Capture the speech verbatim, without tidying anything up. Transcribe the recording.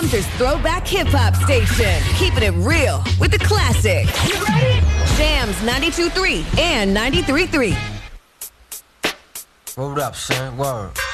Hunter's throwback hip-hop station. Keeping it real with the classics. You ready? Jams ninety-two point three and ninety-three point three. Word up, son. Word.